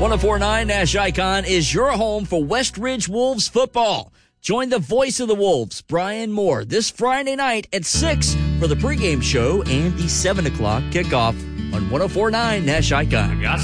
1049 Nash Icon is your home for West Ridge Wolves football. Join the voice of the Wolves, Brian Moore, this Friday night at 6 for the pregame show and the 7 o'clock kickoff on 1049 Nash Icon.